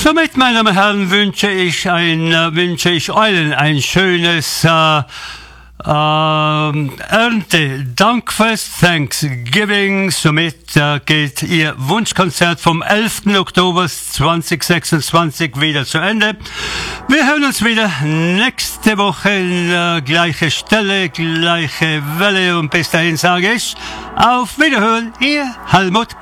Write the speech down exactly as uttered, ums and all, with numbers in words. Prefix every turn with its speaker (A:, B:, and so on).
A: Somit, meine Damen und Herren, wünsche ich, ein, äh, wünsche ich allen ein schönes äh, äh, Ernte-Dankfest, Thanksgiving. Somit äh, geht Ihr Wunschkonzert vom elften Oktober zweitausendsechsundzwanzig wieder zu Ende. Wir hören uns wieder nächste Woche, äh, gleiche Stelle, gleiche Welle, und bis dahin sage ich auf Wiederhören, Ihr Helmut